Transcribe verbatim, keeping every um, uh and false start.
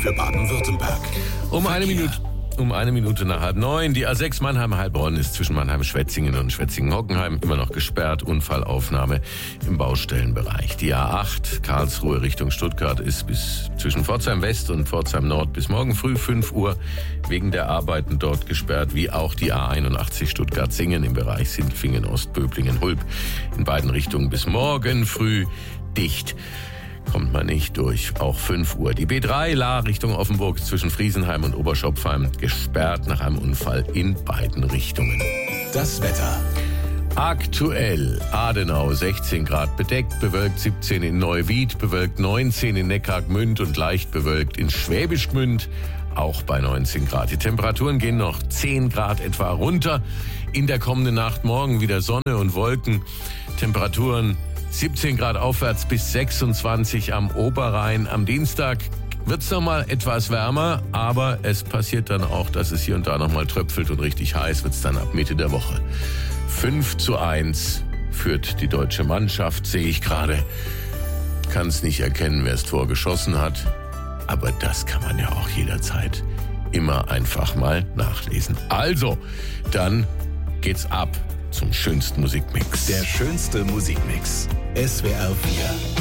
für Baden-Württemberg. Um eine Minute. Um eine Minute nach halb neun. Die A sechs Mannheim-Heilbronn ist zwischen Mannheim-Schwetzingen und Schwetzingen-Hockenheim immer noch gesperrt. Unfallaufnahme im Baustellenbereich. Die A acht Karlsruhe Richtung Stuttgart ist bis zwischen Pforzheim West und Pforzheim Nord bis morgen früh fünf Uhr wegen der Arbeiten dort gesperrt, wie auch die A einundachtzig Stuttgart-Singen im Bereich Sindelfingen, Ostböblingen, Hulb in beiden Richtungen bis morgen früh dicht. Kommt man nicht durch, auch fünf Uhr. Die B drei Lahr Richtung Offenburg zwischen Friesenheim und Oberschopfheim gesperrt nach einem Unfall in beiden Richtungen. Das Wetter. Aktuell Adenau sechzehn Grad bedeckt, bewölkt siebzehn in Neuwied, bewölkt neunzehn in Neckargmünd und leicht bewölkt in Schwäbisch Gmünd, auch bei neunzehn Grad. Die Temperaturen gehen noch zehn Grad etwa runter. In der kommenden Nacht morgen wieder Sonne und Wolken. Temperaturen siebzehn Grad aufwärts bis sechsundzwanzig am Oberrhein. Am Dienstag wird's noch mal etwas wärmer, aber es passiert dann auch, dass es hier und da noch mal tröpfelt und richtig heiß wird's dann ab Mitte der Woche. fünf zu eins führt die deutsche Mannschaft, sehe ich gerade. Kann es nicht erkennen, wer es Tor geschossen hat, aber das kann man ja auch jederzeit immer einfach mal nachlesen. Also, dann geht's ab zum schönsten Musikmix. Der schönste Musikmix. S W R vier.